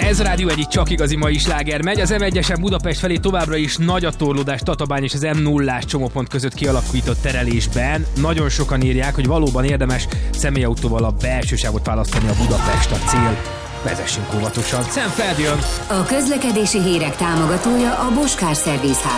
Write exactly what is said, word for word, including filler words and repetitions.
Ez a Rádió egyik csak igazi mai sláger megy. Az em egyesen Budapest felé továbbra is nagy a torlódás Tatabány és az em nullás csomópont között kialakított terelésben. Nagyon sokan írják, hogy valóban érdemes személyautóval a belső sávot választani, a Budapest a cél. Vezessünk óvatosan. Szemfeld jön! A közlekedési hírek támogatója a Bosch Car Service